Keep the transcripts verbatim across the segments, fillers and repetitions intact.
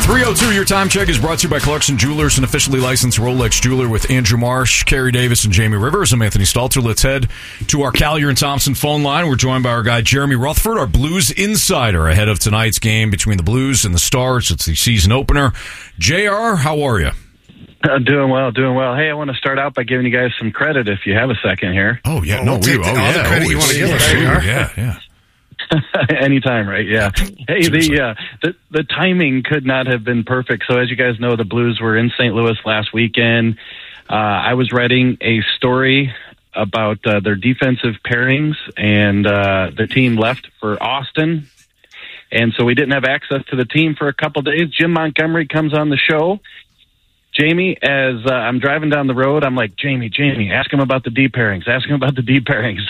three oh two, your time check is brought to you by Clarkson Jewelers, an officially licensed Rolex jeweler with Andrew Marsh, Kerry Davis, and Jamie Rivers. I'm Anthony Stalter. Let's head to our Collier and Thompson phone line. We're joined by our guy, Jeremy Rutherford, our Blues insider, ahead of tonight's game between the Blues and the Stars. It's the season opener. J R, how are you? Uh, doing well, doing well. Hey, I want to start out by giving you guys some credit if you have a second here. Oh, yeah. Oh, no, we'll we, take oh, the, all yeah. the credit oh, you want to give yeah, us, sure, J R. Yeah, yeah. Anytime, right? Yeah. Hey, the, uh, the the timing could not have been perfect. So as you guys know, the Blues were in Saint Louis last weekend. Uh, I was writing a story about uh, their defensive pairings, and uh, the team left for Austin. And so we didn't have access to the team for a couple days. Jim Montgomery comes on the show. Jamie, as uh, I'm driving down the road, I'm like, Jamie, Jamie, ask him about the D pairings. Ask him about the D pairings.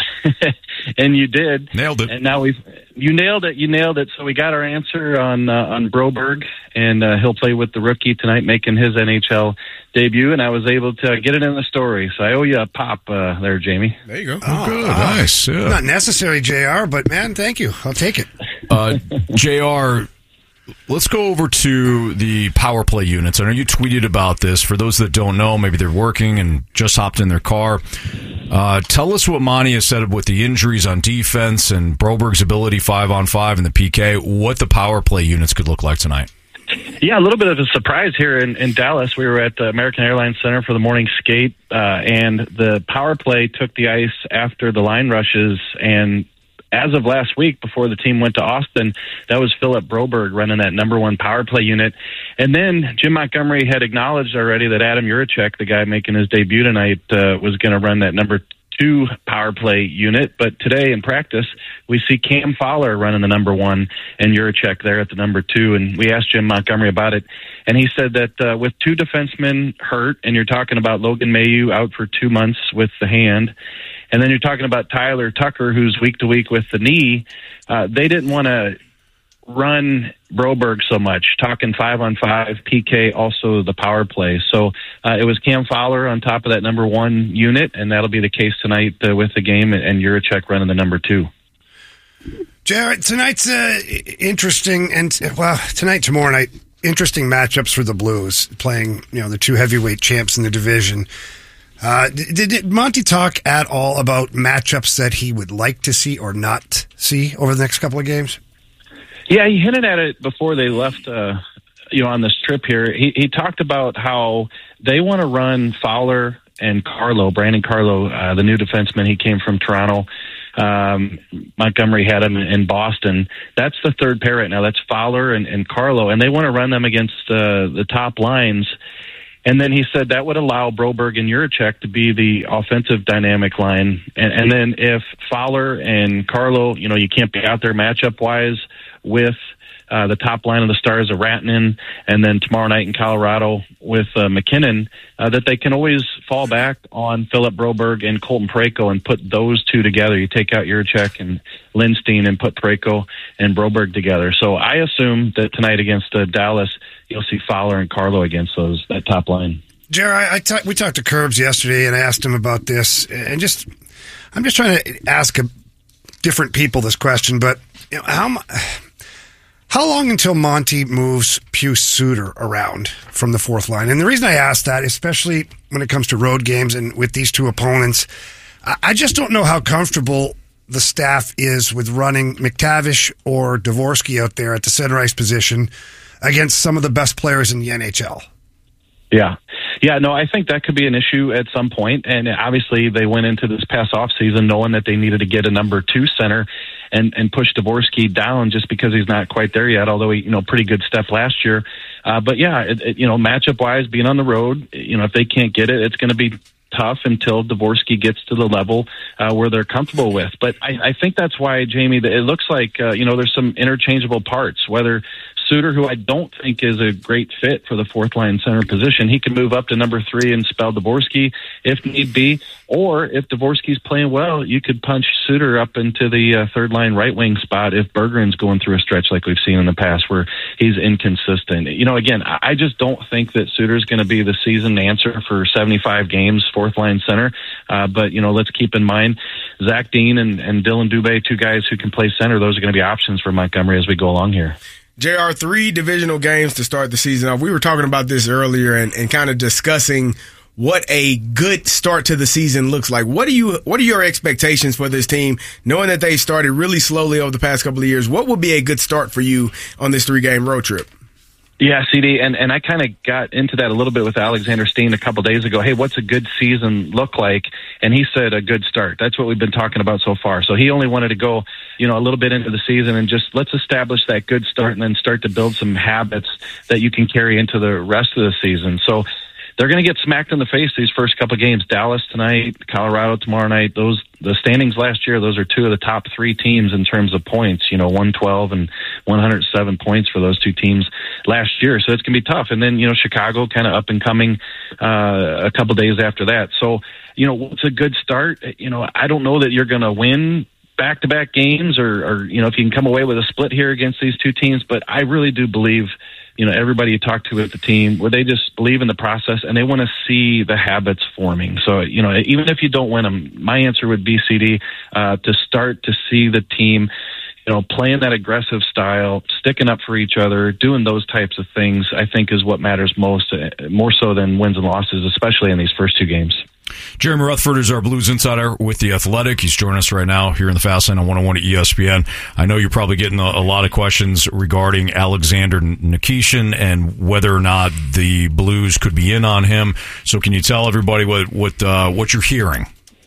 And you did. Nailed it. And now we've, you nailed it. You nailed it. So we got our answer on, uh, on Broberg, and uh, he'll play with the rookie tonight, making his N H L debut. And I was able to get it in the story. So I owe you a pop uh, there, Jamie. There you go. Oh, good. Nice. Yeah. Not necessary, J R, but man, thank you. I'll take it. Uh, J R, let's go over to the power play units. I know you tweeted about this. For those that don't know, maybe they're working and just hopped in their car. Uh, tell us what Monty has said with the injuries on defense and Broberg's ability five on five and the P K, what the power play units could look like tonight. Yeah, a little bit of a surprise here in, in Dallas. We were at the American Airlines Center for the morning skate, uh, and the power play took the ice after the line rushes, and as of last week, before the team went to Austin, that was Philip Broberg running that number one power play unit. And then Jim Montgomery had acknowledged already that Adam Juracek, the guy making his debut tonight, uh, was going to run that number two power play unit. But today in practice, we see Cam Fowler running the number one and Juracek there at the number two. And we asked Jim Montgomery about it, and he said that uh, with two defensemen hurt, and you're talking about Logan Mailloux out for two months with the hand, and then you're talking about Tyler Tucker, who's week to week with the knee. Uh, they didn't want to run Broberg so much, talking five on five, P K, also the power play. So uh, it was Cam Fowler on top of that number one unit, and that'll be the case tonight uh, with the game, and, and Juracek running the number two. Jared, tonight's uh, interesting, and well, tonight, tomorrow night, interesting matchups for the Blues, playing, you know, the two heavyweight champs in the division. Uh, did, did Monty talk at all about matchups that he would like to see or not see over the next couple of games? Yeah, he hinted at it before they left, uh, you know, on this trip here. He, he talked about how they want to run Fowler and Carlo, Brandon Carlo, uh, the new defenseman. He came from Toronto. Um, Montgomery had him in Boston. That's the third pair right now. That's Fowler and, and Carlo, and they want to run them against uh, the top lines. And then he said that would allow Broberg and Juracek to be the offensive dynamic line. And, and then if Fowler and Carlo, you know, you can't be out there matchup-wise with uh, the top line of the Stars of Rantanen, and then tomorrow night in Colorado with uh, McKinnon, uh, that they can always fall back on Philip Broberg and Colton Parayko and put those two together. You take out Juracek and Lindstein and put Parayko and Broberg together. So I assume that tonight against uh, Dallas, you'll see Fowler and Carlo against those that top line. Jerry, I, I ta- we talked to Curbs yesterday, and I asked him about this, and just I'm just trying to ask a, different people this question, but you know, how how long until Monty moves Pius Suter around from the fourth line? And the reason I ask that, especially when it comes to road games and with these two opponents, I, I just don't know how comfortable the staff is with running McTavish or Dvorsky out there at the center ice position against some of the best players in the N H L. Yeah. Yeah, no, I think that could be an issue at some point. And obviously they went into this past offseason knowing that they needed to get a number two center and, and push Dvorsky down just because he's not quite there yet, although he, you know, pretty good step last year. Uh, but yeah, it, it, you know, matchup-wise, being on the road, you know, if they can't get it, it's going to be tough until Dvorsky gets to the level uh, where they're comfortable with. But I, I think that's why, Jamie, it looks like, uh, you know, there's some interchangeable parts, whether Suter, who I don't think is a great fit for the fourth line center position, he can move up to number three and spell Dvorsky if need be. Or if Dvorsky's playing well, you could punch Suter up into the uh, third line right wing spot if Berggren's going through a stretch like we've seen in the past where he's inconsistent. You know, again, I just don't think that Suter's going to be the season answer for seventy-five games, fourth line center. Uh, but, you know, let's keep in mind Zach Dean and, and Dylan Dubé, two guys who can play center. Those are going to be options for Montgomery as we go along here. J R, three divisional games to start the season off. We were talking about this earlier and, and kind of discussing what a good start to the season looks like. What are you? What are your expectations for this team, knowing that they started really slowly over the past couple of years? What would be a good start for you on this three-game road trip? Yeah, C D, and, and I kind of got into that a little bit with Alexander Steen a couple days ago. Hey, what's a good season look like? And he said a good start. That's what we've been talking about so far. So he only wanted to go, you know, a little bit into the season and just let's establish that good start and then start to build some habits that you can carry into the rest of the season. So they're going to get smacked in the face these first couple of games. Dallas tonight, Colorado tomorrow night. Those the standings last year, those are two of the top three teams in terms of points. You know, one twelve and one hundred seven points for those two teams last year. So it's going to be tough. And then, you know, Chicago kind of up and coming uh, a couple days after that. So, you know, what's a good start? You know, I don't know that you're going to win back-to-back games or, or, you know, if you can come away with a split here against these two teams. But I really do believe, you know, everybody you talk to at the team, where they just believe in the process and they want to see the habits forming. So, you know, even if you don't win them, my answer would be, C D, uh, to start to see the team, you know, playing that aggressive style, sticking up for each other, doing those types of things, I think is what matters most, uh, more so than wins and losses, especially in these first two games. Jeremy Rutherford is our Blues insider with The Athletic. He's joining us right now here in the Fast Lane on one oh one at E S P N. I know you're probably getting a, a lot of questions regarding Alexander Nikishin and whether or not the Blues could be in on him. So can you tell everybody what what uh, what you're hearing?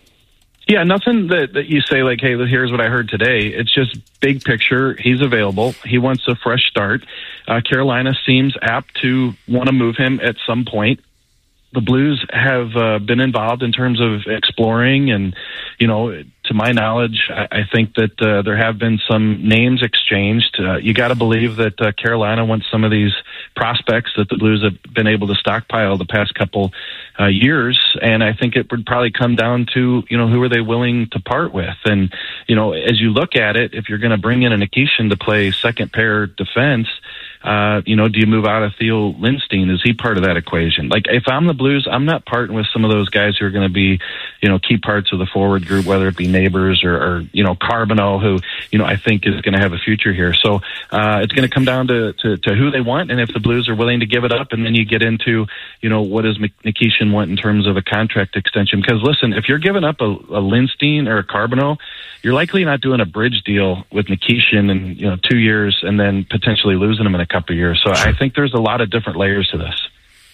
Yeah, nothing that, that you say like, hey, here's what I heard today. It's just big picture. He's available. He wants a fresh start. Uh, Carolina seems apt to want to move him at some point. The Blues have uh, been involved in terms of exploring, and, you know, to my knowledge, I, I think that uh, there have been some names exchanged. Uh, you got to believe that uh, Carolina wants some of these prospects that the Blues have been able to stockpile the past couple uh, years, and I think it would probably come down to, you know, who are they willing to part with? And, you know, as you look at it, if you're going to bring in a Nikishin to play second pair defense, Uh, you know, do you move out of Theo Lindstein? Is he part of that equation? Like, if I'm the Blues, I'm not parting with some of those guys who are going to be, you know, key parts of the forward group, whether it be Neighbors or, or you know, Carbonneau, who, you know, I think is going to have a future here. So uh, it's going to come down to, to, to who they want, and if the Blues are willing to give it up, and then you get into, you know, what does Nikishin want in terms of a contract extension? Because, listen, if you're giving up a, a Lindstein or a Carbonneau, you're likely not doing a bridge deal with Nikishin in, you know, two years and then potentially losing him in a couple of years. So I think there's a lot of different layers to this.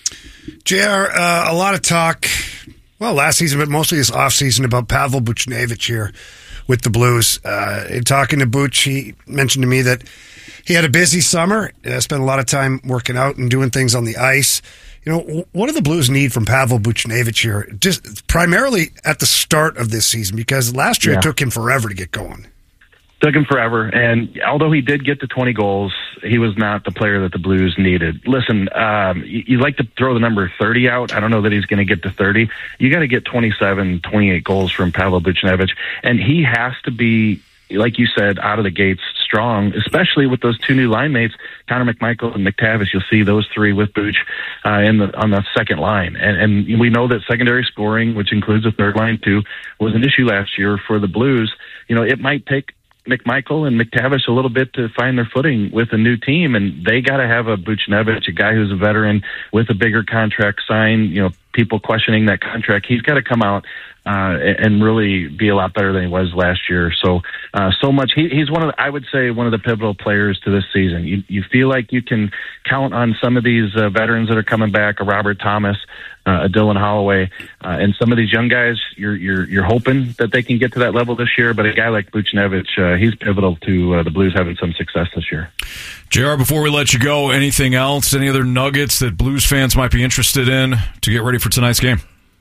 J R, uh, a lot of talk, well, last season, but mostly this offseason about Pavel Buchnevich here with the Blues. Uh, in talking to Buch, he mentioned to me that he had a busy summer, uh, spent a lot of time working out and doing things on the ice. You know, what do the Blues need from Pavel Buchnevich here? Just primarily at the start of this season, because last year yeah. it took him forever to get going. Took him forever, and although he did get to twenty goals, he was not the player that the Blues needed. Listen, um, you, you like to throw the number thirty out. I don't know that he's going to get to thirty. You got to get twenty-seven, twenty-eight goals from Pavel Buchnevich, and he has to be, like you said, out of the gates strong, especially with those two new line mates, Connor McMichael and McTavish. You'll see those three with Buch uh, in the on the second line. And, and we know that secondary scoring, which includes a third line too, was an issue last year for the Blues. You know, it might take McMichael and McTavish a little bit to find their footing with a new team, and they got to have a Buchnevich, a guy who's a veteran with a bigger contract signed. You know, people questioning that contract. He's got to come out uh, and really be a lot better than he was last year. So, uh, so much. He, he's one of the, I would say, one of the pivotal players to this season. You, you feel like you can count on some of these uh, veterans that are coming back, a Robert Thomas, uh, a Dylan Holloway, uh, and some of these young guys. You're you're you're hoping that they can get to that level this year. But a guy like Buchnevich, uh, he's pivotal to uh, the Blues having some success this year. J R, before we let you go, anything else? Any other nuggets that Blues fans might be interested in to get ready for tonight's game?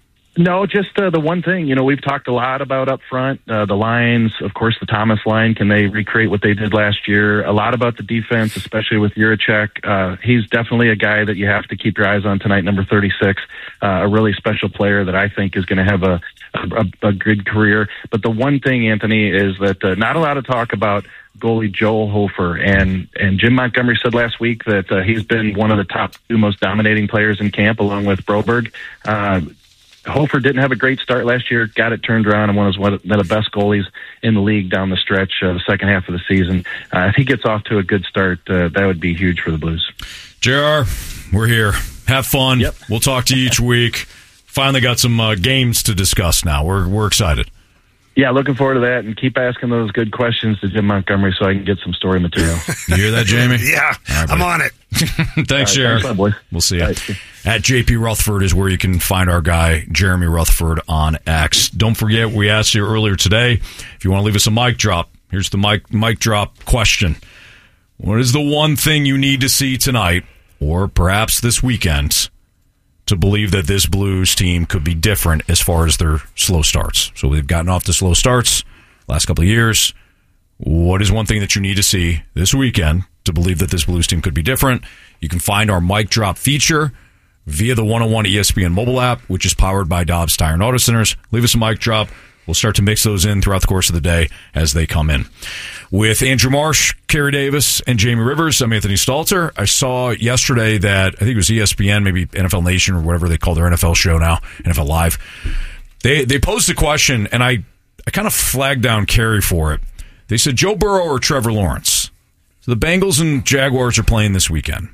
No, just uh, the one thing, you know, we've talked a lot about up front, uh, the lines, of course, the Thomas line. Can they recreate what they did last year? A lot about the defense, especially with Jiricek. Uh, he's definitely a guy that you have to keep your eyes on tonight, number thirty-six, uh, a really special player that I think is going to have a, a, a good career. But the one thing, Anthony, is that uh, not a lot of talk about goalie Joel Hofer, and and Jim Montgomery said last week that uh, he's been one of the top two most dominating players in camp, along with Broberg. Uh, Hofer didn't have a great start last year, got it turned around, and one of one of the best goalies in the league down the stretch uh, the second half of the season. Uh, if he gets off to a good start, uh, that would be huge for the Blues. J R, we're here. Have fun. Yep. We'll talk to you each week. Finally got some uh, games to discuss now. We're we're excited. Yeah, looking forward to that, and keep asking those good questions to Jim Montgomery so I can get some story material. You hear that, Jamie? Yeah, right, I'm on it. Thanks, Jared. Thanks, boys. We'll see you. Right. At J P Rutherford is where you can find our guy, Jeremy Rutherford, on X. Don't forget, we asked you earlier today, if you want to leave us a mic drop, here's the mic, mic drop question. What is the one thing you need to see tonight, or perhaps this weekend, to believe that this Blues team could be different as far as their slow starts? So they've gotten off to slow starts last couple of years. What is one thing that you need to see this weekend to believe that this Blues team could be different? You can find our mic drop feature via the one oh one E S P N mobile app, which is powered by Dobbs Tire and Auto Centers. Leave us a mic drop. We'll start to mix those in throughout the course of the day as they come in. With Andrew Marsh, Kerry Davis, and Jamie Rivers, I'm Anthony Stalter. I saw yesterday that, I think it was E S P N, maybe N F L Nation or whatever they call their N F L show now, N F L Live. They they posed a question, and I, I kind of flagged down Kerry for it. They said, Joe Burrow or Trevor Lawrence? So the Bengals and Jaguars are playing this weekend.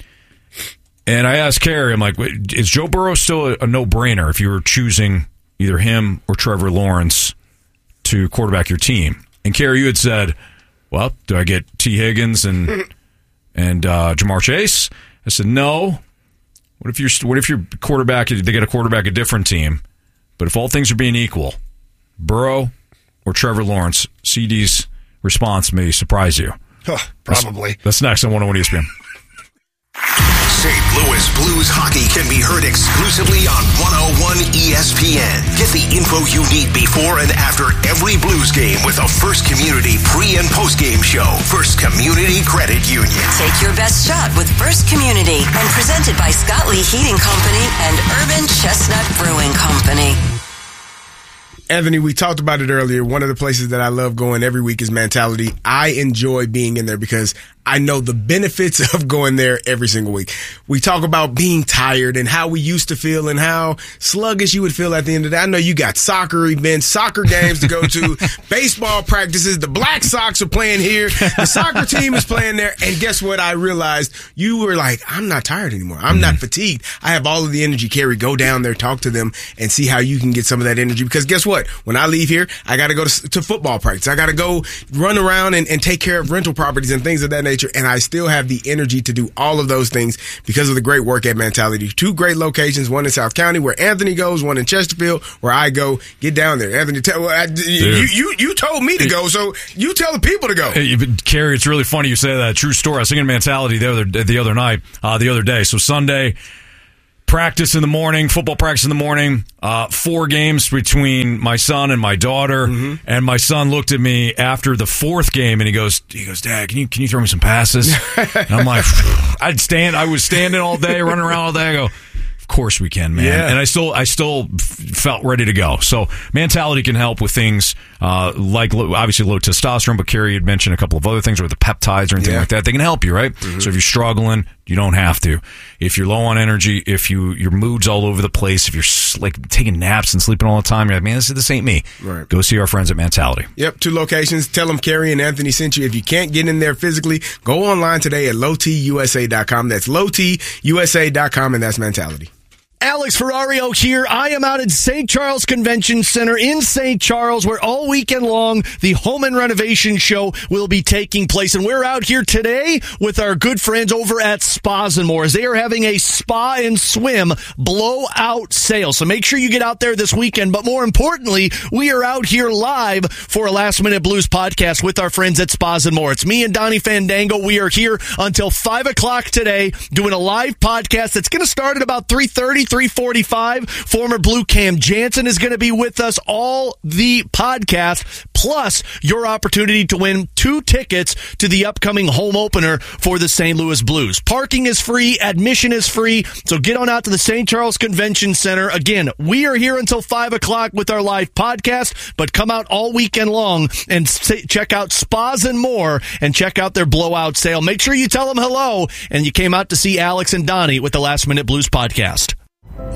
And I asked Kerry, I'm like, is Joe Burrow still a, a no-brainer if you were choosing either him or Trevor Lawrence to quarterback your team? And Kerry, you had said, well, do I get T. Higgins and and uh, Jamar Chase? I said, no. What if you're what if your quarterback, they get a quarterback a different team, but if all things are being equal, Burrow or Trevor Lawrence? C D's response may surprise you. Huh, probably. That's, that's next on one oh one E S P N. Saint Louis Blues hockey can be heard exclusively on one oh one E S P N. Get the info you need before and after every Blues game with a First Community pre- and post-game show. First Community Credit Union. Take your best shot with First Community, and presented by Scott Lee Heating Company and Urban Chestnut Brewing Company. Anthony, we talked about it earlier. One of the places that I love going every week is Mentality. I enjoy being in there because I know the benefits of going there every single week. We talk about being tired and how we used to feel and how sluggish you would feel at the end of the day. I know you got soccer events, soccer games to go to, baseball practices. The Black Sox are playing here. The soccer team is playing there. And guess what? I realized you were like, I'm not tired anymore. I'm mm-hmm. not fatigued. I have all of the energy. Kerry, go down there, talk to them, and see how you can get some of that energy. Because guess what? When I leave here, I got to go to, to football practice. I got to go run around and, and take care of rental properties and things of that nature. And I still have the energy to do all of those things because of the great work at Mentality. Two great locations, one in South County where Anthony goes, one in Chesterfield where I go. Get down there. Anthony, tell, I, you, you, you told me to go, so you tell the people to go. Hey, Kerry, it's really funny you say that. True story. I was thinking Mentality the other, the other night, uh, the other day. So Sunday, practice in the morning, football practice in the morning, uh, four games between my son and my daughter. Mm-hmm. And my son looked at me after the fourth game and he goes, he goes, Dad, can you, can you throw me some passes? And I'm like, I'd stand, I was standing all day, running around all day. I go, of course we can, man. Yeah. And I still, I still felt ready to go. So Mentality can help with things, uh, like low, obviously low testosterone, but Kerry had mentioned a couple of other things, or the peptides or anything yeah. like that. They can help you, right? Mm-hmm. So if you're struggling, you don't have to. If you're low on energy, if you, your mood's all over the place, if you're like taking naps and sleeping all the time, you're like, man, this, this ain't me. Right. Go see our friends at Mentality. Yep. Two locations. Tell them Kerry and Anthony sent you. If you can't get in there physically, go online today at low t u s a dot com. That's low t u s a dot com, and that's Mentality. Alex Ferrario here. I am out at Saint Charles Convention Center in Saint Charles, where all weekend long the Home and Renovation Show will be taking place. And we're out here today with our good friends over at Spas and More, as they are having a spa and swim blowout sale. So make sure you get out there this weekend. But more importantly, we are out here live for a Last Minute Blues podcast with our friends at Spas and More. It's me and Donnie Fandango. We are here until five o'clock today doing a live podcast that's going to start at about three thirty, three forty-five. Former Blue Cam Jansen is going to be with us all the podcast, plus your opportunity to win two tickets to the upcoming home opener for the Saint Louis Blues. Parking is free, admission is free, so get on out to the Saint Charles Convention Center. Again, we are here until five o'clock with our live podcast, but come out all weekend long and say, check out Spas and More and check out their blowout sale. Make sure you tell them hello and you came out to see Alex and Donnie with the Last Minute Blues podcast.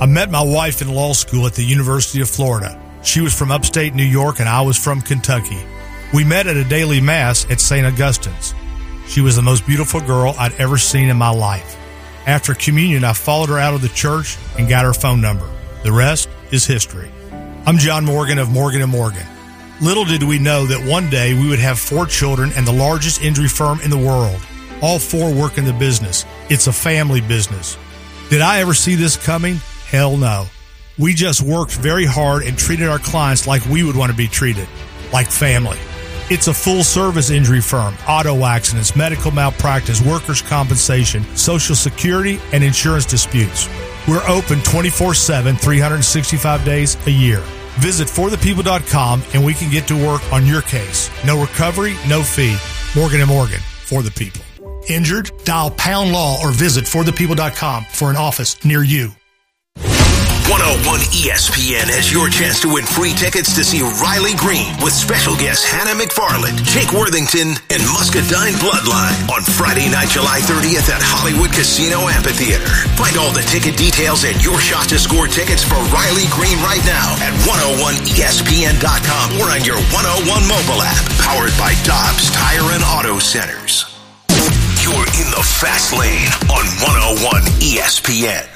I met my wife in law school at the University of Florida. She was from upstate New York and I was from Kentucky. We met at a daily mass at Saint Augustine's. She was the most beautiful girl I'd ever seen in my life. After communion, I followed her out of the church and got her phone number. The rest is history. I'm John Morgan of Morgan and Morgan. Little did we know that one day we would have four children and the largest injury firm in the world. All four work in the business. It's a family business. Did I ever see this coming? Hell no. We just worked very hard and treated our clients like we would want to be treated, like family. It's a full-service injury firm, auto accidents, medical malpractice, workers' compensation, Social Security, and insurance disputes. We're open twenty-four seven, three hundred sixty-five days a year. Visit for the people dot com and we can get to work on your case. No recovery, no fee. Morgan and Morgan, for the people. Injured? Dial pound law or visit for the people dot com for an office near you. one oh one E S P N has your chance to win free tickets to see Riley Green with special guests Hannah McFarland, Jake Worthington, and Muscadine Bloodline on Friday night, July thirtieth at Hollywood Casino Amphitheater. Find all the ticket details and your shot to score tickets for Riley Green right now at one oh one E S P N dot com or on your one oh one mobile app, powered by Dobbs Tire and Auto Centers. You're in the fast lane on one oh one E S P N.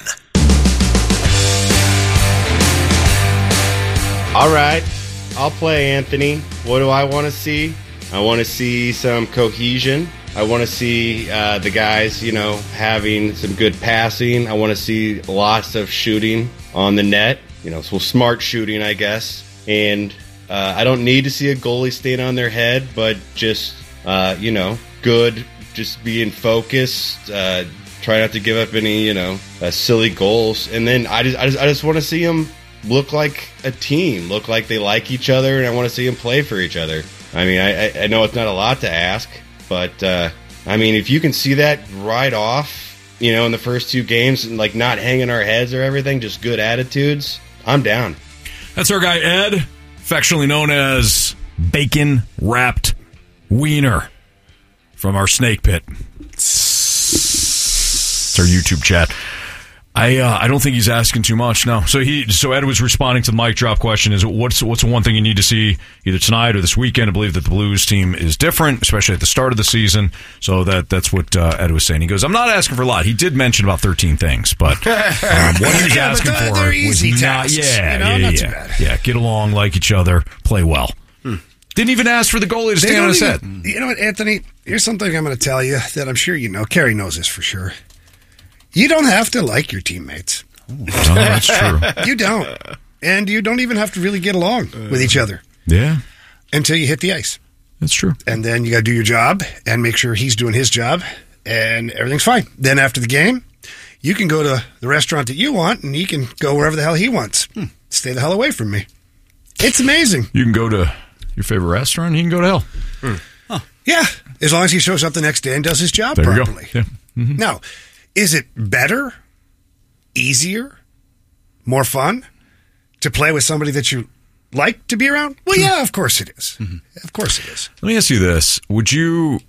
All right, I'll play Anthony. What do I want to see? I want to see some cohesion. I want to see uh, the guys, you know, having some good passing. I want to see lots of shooting on the net, you know, so smart shooting, I guess. And uh, I don't need to see a goalie stand on their head, but just, uh, you know, good, just being focused, uh, try not to give up any, you know, uh, silly goals. And then I just, I just, I just want to see them look like a team, look like they like each other, and I want to see them play for each other. I mean, I, I know it's not a lot to ask, but, uh, I mean, if you can see that right off, you know, in the first two games, and like not hanging our heads or everything, just good attitudes, I'm down. That's our guy, Ed, affectionately known as Bacon Wrapped Wiener from our Snake Pit. It's our YouTube chat. I uh, I don't think he's asking too much. No. So he so Ed was responding to the mic drop question: Is what's what's the one thing you need to see either tonight or this weekend? I believe that the Blues team is different, especially at the start of the season. So that that's what uh, Ed was saying. He goes, I'm not asking for a lot. He did mention about thirteen things, but um, what he was yeah, asking but for they're was easy not. tasks, Yeah, you know, yeah, not yeah, too bad. yeah. Get along, like each other, play well. Hmm. Didn't even ask for the goalie to They stand on don't his even- head. You know what, Anthony? Here's something I'm going to tell you that I'm sure you know. Carrie knows this for sure. You don't have to like your teammates. Oh, that's true. You don't. And you don't even have to really get along with each other Yeah, until you hit the ice. that's true. And then you got to do your job and make sure he's doing his job, and everything's fine. Then after the game, you can go to the restaurant that you want, and he can go wherever the hell he wants. Hmm. Stay the hell away from me. It's amazing. You can go to your favorite restaurant. You can go to hell. Hmm. Huh. Yeah, as long as he shows up the next day and does his job There you properly. go. Yeah. Mm-hmm. Now, is it better, easier, more fun to play with somebody that you like to be around? Well, yeah, of course it is. Mm-hmm. Of course it is. Let me ask you this: Would you?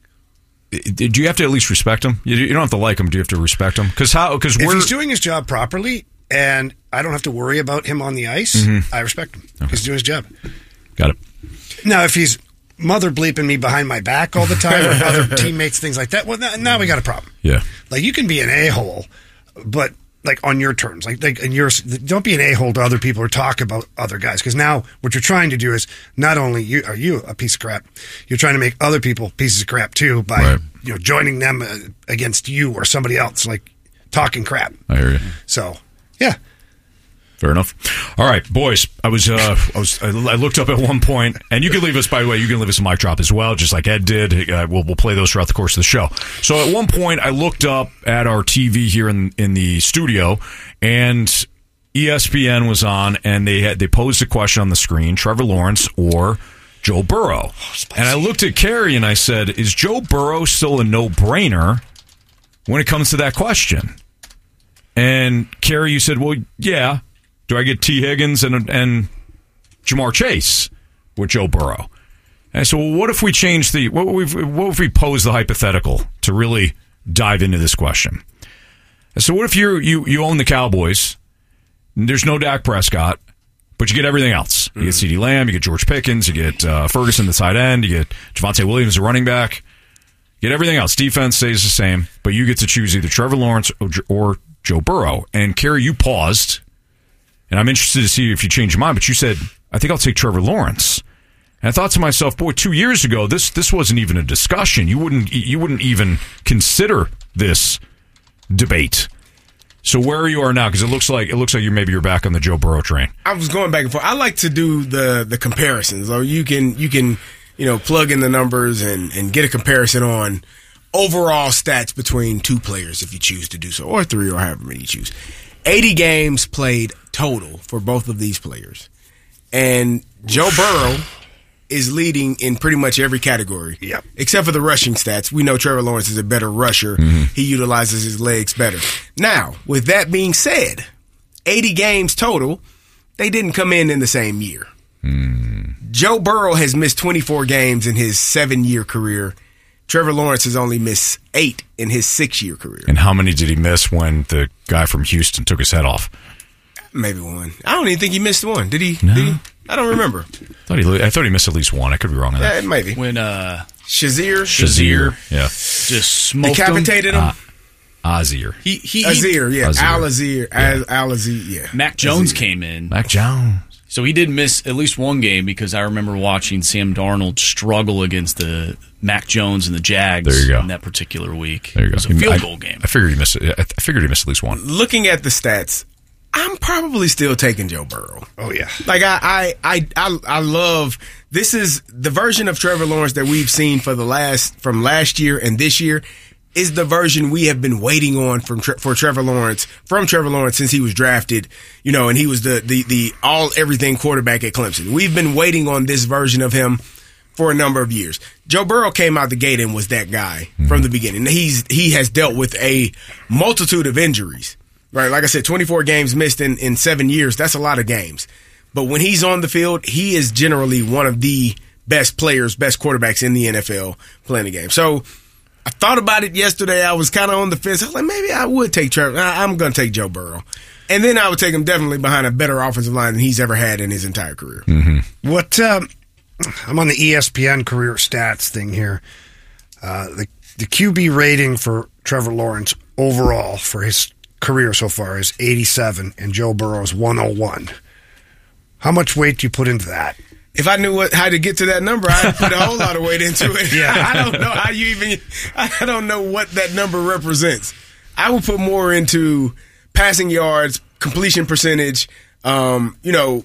Did you have to at least respect him? You don't have to like him. Do you have to respect him? Because how? Because If we're he's doing his job properly and I don't have to worry about him on the ice, Mhm. I respect him. Okay. He's doing his job. Got it. Now, if he's mother bleeping me behind my back all the time or other teammates, things like that, well, now, now we got a problem. Yeah. Like, you can be an a-hole, but like on your terms, like, like in yours, don't be an a-hole to other people or talk about other guys. Because now what you're trying to do is not only you are you a piece of crap, you're trying to make other people pieces of crap too by Right. you know joining them uh, against you or somebody else, like talking crap. I hear you. So, yeah. Fair enough. All right, boys. I was, uh, I was, I looked up at one point, and you can leave us. By the way, you can leave us a mic drop as well, just like Ed did. Uh, we'll, we'll play those throughout the course of the show. So at one point, I looked up at our T V here in in the studio, and E S P N was on, and they had they posed a question on the screen: Trevor Lawrence or Joe Burrow. Oh, and I looked at Carrie and I said, "Is Joe Burrow still a no brainer when it comes to that question?" And Carrie, you said, "Well, yeah." Do I get T. Higgins and and Jamar Chase with Joe Burrow? And I said, well, what if we change the what if we what if we pose the hypothetical to really dive into this question? I said, what if you you you own the Cowboys There's no Dak Prescott, but you get everything else. You get CeeDee Lamb, you get George Pickens, you get uh, Ferguson, the tight end, you get Javonte Williams, the running back. You get everything else. Defense stays the same, but you get to choose either Trevor Lawrence or, or Joe Burrow. And, Kerry, you paused, and I'm interested to see if you change your mind, but you said, I think I'll take Trevor Lawrence. And I thought to myself, boy, two years ago, this this wasn't even a discussion. You wouldn't you wouldn't even consider this debate. So where you are now, because it looks like it looks like you're maybe you're back on the Joe Burrow train. I was going back and forth. I like to do the the comparisons. Or you can you can you know plug in the numbers and, and get a comparison on overall stats between two players if you choose to do so, or three, or however many you choose. eighty games played total for both of these players, and Joe Burrow is leading in pretty much every category, yep. except for the rushing stats. We know Trevor Lawrence is a better rusher. Mm-hmm. He utilizes his legs better. Now, with that being said, eighty games total, they didn't come in in the same year. Mm. Joe Burrow has missed twenty-four games in his seven-year career. Trevor Lawrence has only missed eight in his six-year career. And how many did he miss when the guy from Houston took his head off? Maybe one. I don't even think he missed one. Did he? No. Did he? I don't remember. I thought he, I thought he missed at least one. I could be wrong on that. Yeah, maybe. When uh, Shazier, Shazier, yeah, just smoked decapitated him. him. Uh, Azir. He he Azir, yeah, Azir. Al Azir, yeah. Al Azir, yeah. Mac Jones Azir. came in. Mac Jones. So he did miss at least one game because I remember watching Sam Darnold struggle against the Mac Jones and the Jags there you go. in that particular week. There you go. It was a field I, goal game. I figured he missed. I figured he missed at least one. Looking at the stats, I'm probably still taking Joe Burrow. Oh yeah, like I, I, I, I, I love. This is the version of Trevor Lawrence that we've seen for the last from last year and this year. Is the version we have been waiting on from for Trevor Lawrence from Trevor Lawrence since he was drafted, you know, and he was the the the all everything quarterback at Clemson. We've been waiting on this version of him for a number of years. Joe Burrow came out the gate and was that guy mm-hmm. from the beginning. He's he has dealt with a multitude of injuries, right? Like I said, twenty-four games missed in in seven years. That's a lot of games. But when he's on the field, he is generally one of the best players, best quarterbacks in the N F L playing the game. So I thought about it yesterday. I was kind of on the fence. I was like, maybe I would take Trevor. I'm going to take Joe Burrow. And then I would take him definitely behind a better offensive line than he's ever had in his entire career. Mm-hmm. What um, I'm on the E S P N career stats thing here. Uh, the, the Q B rating for Trevor Lawrence overall for his career so far is eighty-seven, and Joe Burrow is one oh one. How much weight do you put into that? If I knew what, how to get to that number, I'd put a whole lot of weight into it. Yeah. I don't know how you even, I don't know what that number represents. I would put more into passing yards, completion percentage, um, you know,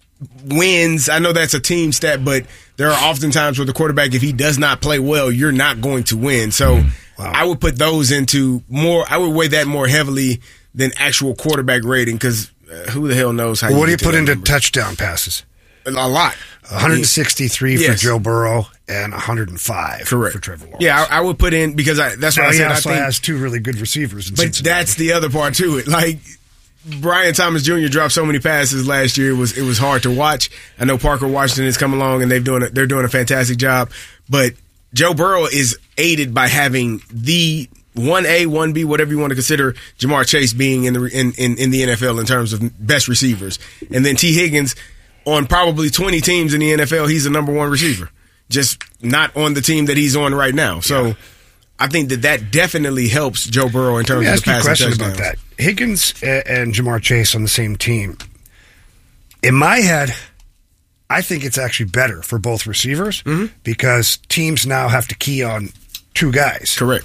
wins. I know that's a team stat, but there are often times where the quarterback, if he does not play well, you're not going to win. So mm, wow. I would put those into more, I would weigh that more heavily than actual quarterback rating because uh, who the hell knows how well, you what do you put into number. touchdown passes? A lot. one sixty-three yes. for Joe Burrow and one hundred five Correct. for Trevor Lawrence. Yeah, I, I would put in because I, that's what now, I said. He also I think, has two really good receivers. In but Cincinnati. That's the other part to it. Like Brian Thomas Junior dropped so many passes last year; it was it was hard to watch. I know Parker Washington has come along and they've doing a, they're doing a fantastic job. But Joe Burrow is aided by having the one A, one B, whatever you want to consider Jamar Chase being in the in, in, in the N F L in terms of best receivers, and then T Higgins. On probably twenty teams in the N F L, he's the number one receiver. Just not on the team that he's on right now. So yeah. I think that that definitely helps Joe Burrow in terms Let me of ask the you a passing question touchdowns. about that. Higgins and Jamar Chase on the same team. In my head, I think it's actually better for both receivers mm-hmm. because teams now have to key on two guys. Correct.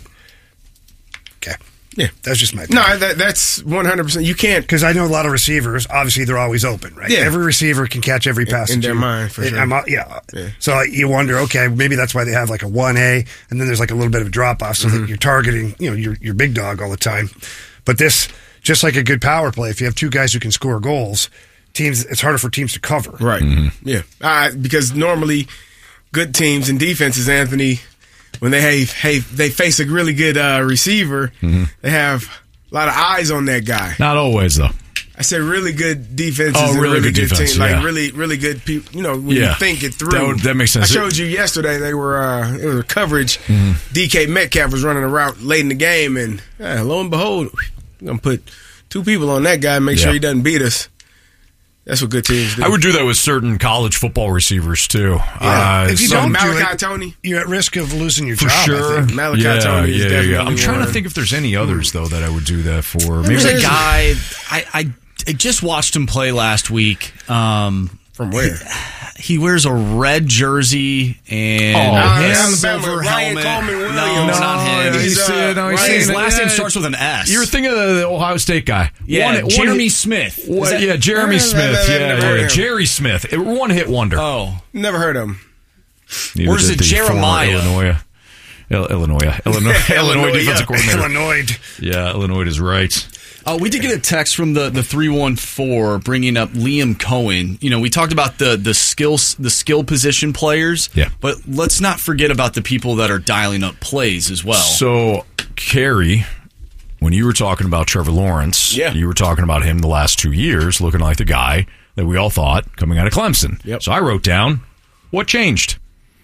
Okay. Yeah. That's just my opinion. No, that, that's one hundred percent. You can't. Because I know a lot of receivers, obviously they're always open, right? Yeah. Every receiver can catch every pass. In, in their you. mind, for it, sure. I'm, yeah. yeah. So you wonder, okay, maybe that's why they have like a one A, and then there's like a little bit of a drop-off so mm-hmm. that you're targeting, you know, your, your big dog all the time. But this, just like a good power play, if you have two guys who can score goals, teams, it's harder for teams to cover. Right. Mm-hmm. Yeah. Uh, because normally good teams and defenses, Anthony, when they have, hey, they face a really good uh, receiver, mm-hmm. they have a lot of eyes on that guy. Not always, though. I said really good defenses oh, and really, really good, good defense, team. Like yeah. really, really good people. You know, when yeah. you think it through. That, would, that makes sense. I showed you yesterday they were, uh, it was a coverage. Mm-hmm. D K Metcalf was running a route late in the game, and uh, lo and behold, we're going to put two people on that guy, make Yeah. sure he doesn't beat us. That's what good teams do. I would do that with certain college football receivers too. Yeah. Uh, if you some- don't do Malachi it, Tony? you're at risk of losing your for job. sure. I think. Malachi yeah, Tony is yeah, definitely yeah. I'm trying one. to think if there's any others though that I would do that for. Maybe There's like a guy I, I I just watched him play last week. Um, From where? He wears a red jersey and Oh, a him? silver Ryan helmet. Coleman No, Williams. not him. No, He's, he's, uh, uh, no, he's Ryan- his saying- last name yeah. starts with an S. You were thinking of the Ohio State guy. yeah, One- one- Jeremy Smith. Is What, that- yeah, Jeremy I've Smith. never Yeah, heard yeah, of him. Jerry Smith. It, one hit wonder. Oh, Never heard of him. Neither Or is did it the former Jeremiah? Illinois. Il- Illinois. Illinois. Illinois defensive yeah. coordinator. Illinois. Yeah, Illinois is right. Oh, we did get a text from the the three one four bringing up Liam Cohen. You know, we talked about the the skills the skill position players. Yeah. But let's not forget about the people that are dialing up plays as well. So, Carrie, when you were talking about Trevor Lawrence, Yeah. you were talking about him the last two years, looking like the guy that we all thought coming out of Clemson. Yep. So I wrote down what changed.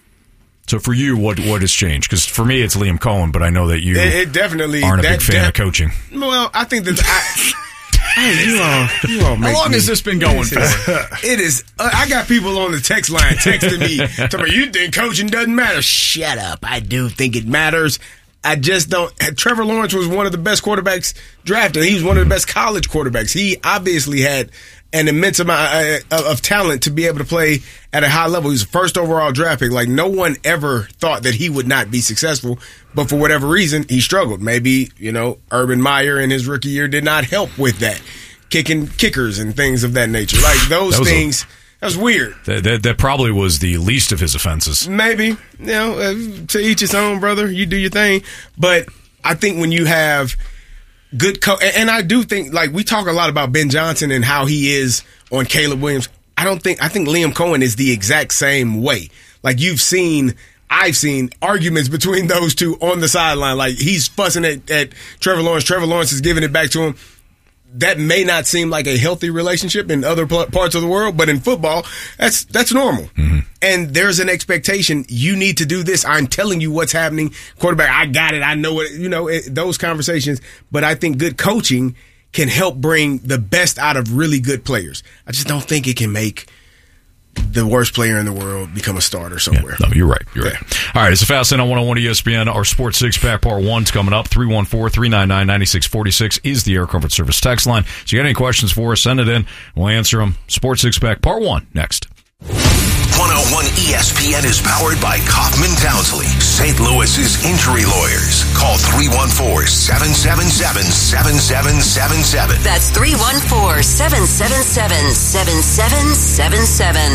So for you, what what has changed? Because for me, it's Liam Cohen, but I know that you It, it definitely aren't a that, big fan that- of coaching. Well, I think that I, hey, you all, you all make How long me- has this been going for? It is. Uh, I got people on the text line texting me, telling me, "You think coaching doesn't matter?" Shut up! I do think it matters. I just don't. Trevor Lawrence was one of the best quarterbacks drafted. He was one of the best college quarterbacks. He obviously had an immense amount of, of talent to be able to play at a high level. He was the first overall draft pick. Like, no one ever thought that he would not be successful, but for whatever reason, he struggled. Maybe, you know, Urban Meyer in his rookie year did not help with that. Kicking kickers and things of that nature. Like, those That was a- things, that was weird. That, that that probably was the least of his offenses. Maybe, you know, uh, to each his own, brother. You do your thing. But I think when you have good co- and, and I do think, like, we talk a lot about Ben Johnson and how he is on Caleb Williams. I don't think, I think Liam Cohen is the exact same way. Like, you've seen, I've seen arguments between those two on the sideline. Like, he's fussing at, at Trevor Lawrence. Trevor Lawrence is giving it back to him. That may not seem like a healthy relationship in other pl- parts of the world, but in football, that's that's normal. Mm-hmm. And there's an expectation. You need to do this. I'm telling you what's happening. Quarterback, I got it. I know it. You know, it, those conversations. But I think good coaching can help bring the best out of really good players. I just don't think it can make the worst player in the world become a starter somewhere. Yeah, no, you're right. You're right. All right, it's a Fast Lane on one oh one E S P N. Our Sports Six Pack Part One's coming up. three one four, three nine nine, nine six four six is the Air Comfort Service text line. So you got any questions for us, send it in. We'll answer them. Sports Six Pack Part One next. one oh one E S P N is powered by Kaufman Townsley, Saint Louis's injury lawyers. Call three one four, seven seven seven, seven seven seven seven. That's three one four, seven seven seven, seven seven seven seven.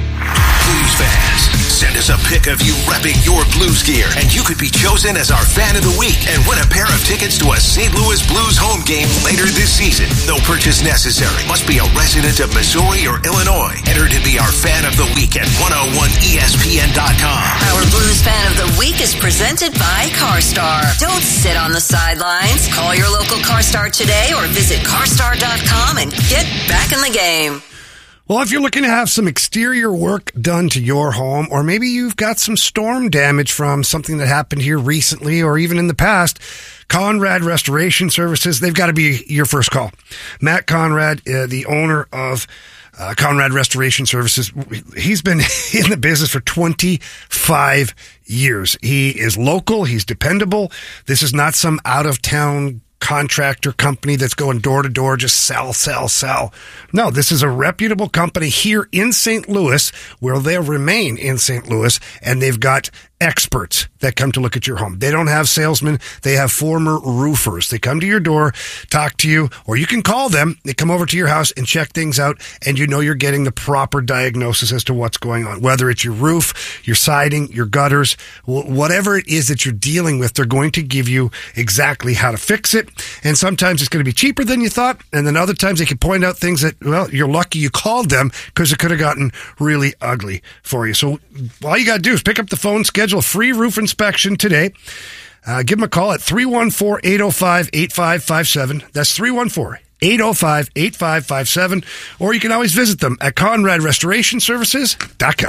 Blues fans, send us a pic of you repping your Blues gear, and you could be chosen as our fan of the week and win a pair of tickets to a Saint Louis Blues home game later this season. No purchase necessary. Must be a resident of Missouri or Illinois. Enter to be our fan of the week at one oh one E S P N dot com. Our Blues Fan of the Week is presented by CarStar. Don't sit on the sidelines. Call your local CarStar today or visit carstar dot com and get back in the game. Well, if you're looking to have some exterior work done to your home, or maybe you've got some storm damage from something that happened here recently or even in the past, Conrad Restoration Services, they've got to be your first call. Matt Conrad, uh, the owner of uh, Conrad Restoration Services, he's been in the business for twenty-five years. He is local. He's dependable. This is not some out-of-town contractor company that's going door to door, just sell, sell, sell. No, this is a reputable company here in Saint Louis, where they'll remain in Saint Louis, and they've got experts that come to look at your home. They don't have salesmen. They have former roofers. They come to your door, talk to you, or you can call them. They come over to your house and check things out, and you know you're getting the proper diagnosis as to what's going on. Whether it's your roof, your siding, your gutters, whatever it is that you're dealing with, they're going to give you exactly how to fix it. And sometimes it's going to be cheaper than you thought, and then other times they can point out things that, well, you're lucky you called them, because it could have gotten really ugly for you. So all you got to do is pick up the phone, schedule a free roof inspection today. Uh, give them a call at three one four, eight oh five, eight five five seven. That's three one four, eight oh five, eight five five seven. Or you can always visit them at conrad restoration services dot com.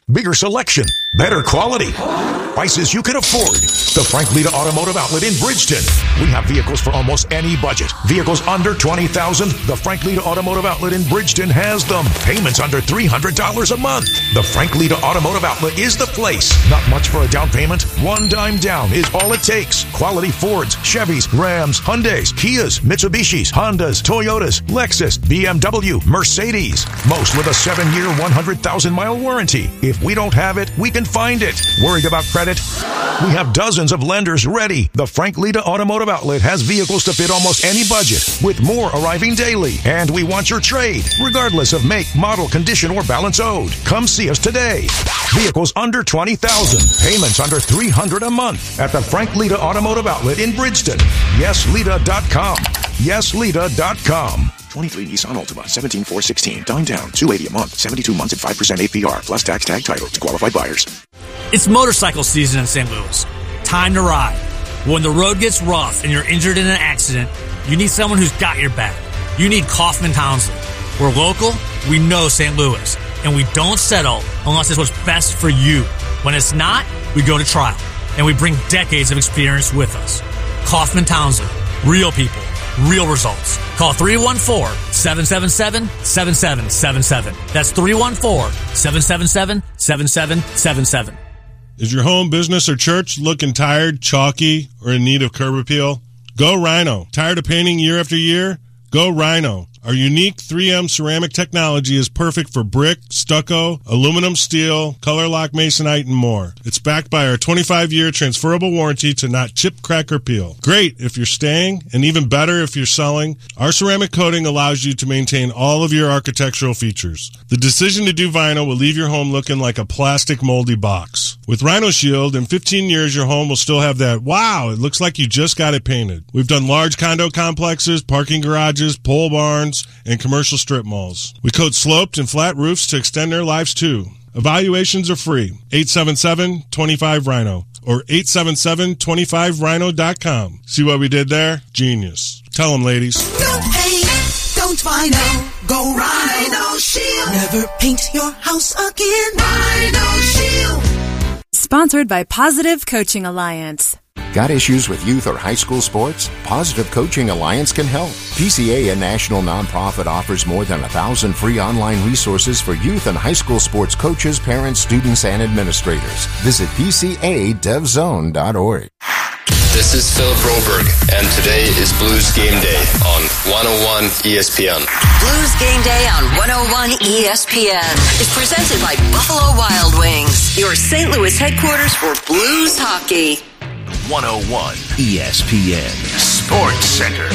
bigger selection, better quality, prices you can afford. The Frank Lita Automotive Outlet in Bridgeton. We have vehicles for almost any budget. Vehicles under twenty thousand dollars. The Frank Lita Automotive Outlet in Bridgeton has them. Payments under three hundred dollars a month. The Frank Lita Automotive Outlet is the place. Not much for a down payment. One dime down is all it takes. Quality Fords, Chevys, Rams, Hyundais, Kias, Mitsubishis, Hondas, Toyotas, Lexus, B M W, Mercedes. Most with a seven-year, one hundred thousand mile warranty. If we don't have it, we can find it. Worried about credit? We have dozens of lenders ready. The Frank Lita Automotive Outlet has vehicles to fit almost any budget, with more arriving daily. And we want your trade, regardless of make, model, condition, or balance owed. Come see us today. Vehicles under twenty thousand dollars. Payments under three hundred dollars a month at the Frank Lita Automotive Outlet in Bridgeton. yes lita dot com. yes lita dot com. twenty-three Nissan Altima, seventeen four sixteen. Dime down, two hundred eighty dollars a month, seventy-two months at five percent A P R, plus tax tag title to qualified buyers. It's motorcycle season in Saint Louis. Time to ride. When the road gets rough and you're injured in an accident, you need someone who's got your back. You need Kaufman Townsley. We're local, we know Saint Louis, and we don't settle unless it's what's best for you. When it's not, we go to trial, and we bring decades of experience with us. Kaufman Townsley. Real people. Real results. Call three one four, seven seven seven, seven seven seven seven. That's three one four, seven seven seven, seven seven seven seven. Is your home, business, or church looking tired, chalky, or in need of curb appeal? Go Rhino. Tired of painting year after year? Go Rhino. Our unique three M ceramic technology is perfect for brick, stucco, aluminum, steel, color lock masonite, and more. It's backed by our twenty-five year transferable warranty to not chip, crack, or peel. Great if you're staying, and even better if you're selling. Our ceramic coating allows you to maintain all of your architectural features. The decision to do vinyl will leave your home looking like a plastic moldy box. With Rhino Shield, in fifteen years, your home will still have that, wow, it looks like you just got it painted. We've done large condo complexes, parking garages, pole barns, and commercial strip malls. We coat sloped and flat roofs to extend their lives too. Evaluations are free. eight seven seven, two five, Rhino or eight seven seven, two five rhino dot com. See what we did there? Genius. Tell them, ladies. Don't paint, don't vinyl, go Rhino Shield. Never paint your house again. Rhino Shield. Sponsored by Positive Coaching Alliance. Got issues with youth or high school sports? Positive Coaching Alliance can help. P C A, a national nonprofit, offers more than a thousand free online resources for youth and high school sports coaches, parents, students, and administrators. Visit P C A dev zone dot org. This is Philip Broberg, and today is Blues Game Day on one oh one E S P N. Blues Game Day on one oh one E S P N is presented by Buffalo Wild Wings, your Saint Louis headquarters for Blues hockey. one oh one E S P N Sports Center.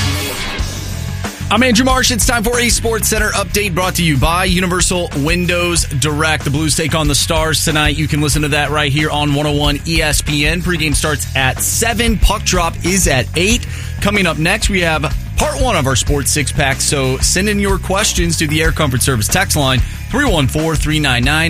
I'm Andrew Marsh. It's time for a Sports Center update brought to you by Universal Windows Direct. The Blues take on the Stars tonight. You can listen to that right here on one oh one E S P N. Pregame starts at seven. Puck drop is at eight. Coming up next, we have part one of our Sports Six Pack. So send in your questions to the Air Comfort Service text line three one four, three nine nine